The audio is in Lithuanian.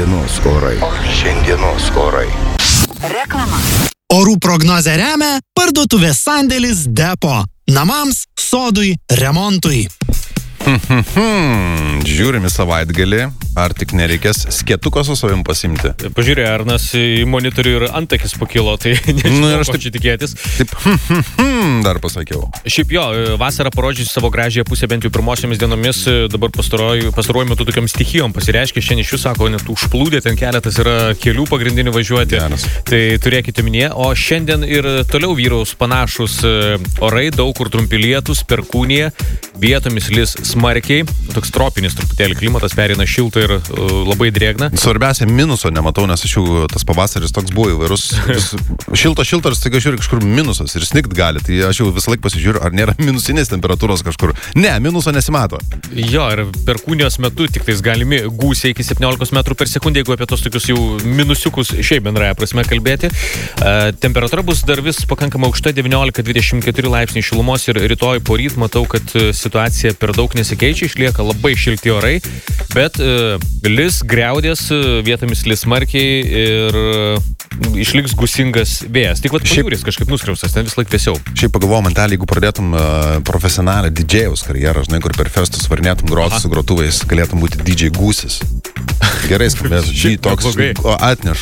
Šiandienos orai. Šiandienos orai. Reklama. Orų prognozę remia parduotuvės sandėlis Depo. Namams, sodui, remontui. Žiūrime savaitgalį, ar tik nereikės skėtuko su savim pasimti. Pažiūrė, Arnas į monitorių ir antakis pakilo, tai nežinau, ir aš ko čia tikėtis. Taip, dar pasakiau. Šiaip jo, vasarą parodžiusi savo gražiąją pusę bent jau pirmosiomis dienomis, dabar pastaruoju metu tokiam stichijom pasireiškia, šiandien iš jų sako, net užplūdė, ten keletas yra kelių pagrindinių važiuoti. Geras. Tai turėkite minėję, o šiandien ir toliau vyraus panašus orai, daug kur trumpi lietūs, perkūnija, vietomis lis smarkiai, toks tropinis truputėlį klimatas, perina šiltą ir labai drėgna. Svarbiausia, minuso nematau, nes aš jau tas pavasaris toks buvo įvairus. Šilta ir staiga žiūri kažkur minusas ir snigt gali. Tai aš jau visą laiką pasižiūriu, ar nėra minusinės temperatūros kažkur. Ne, minuso nesimato. Jo, ir perkūnijos metu tik tais galimi gūsiai iki 17 metrų per sekundę, jeigu apie tos tokius jau minusiukus šiaip bendraja prasme kalbėti. Temperatūra bus dar vis pakankamai aukšta, 19-24 laipsniai šilumos ir rytoj poryt matau, kad situacija per daug nesikeičia, išlieka labai šilti orai, bet lis griaudės, vietomis lis smarkiai ir išliks gūsingas vėjas. Tik vat pajūris kažkaip nuskriaustas, ten vis laik vėsiau. Šiaip pagalvojau, mentalį, jeigu pradėtum profesionalią DJ-aus karjerą, žinai, kur per festus varnėtum groti su grotuvais, galėtum būti DJ gūsis. Gerai skambės, toks atneša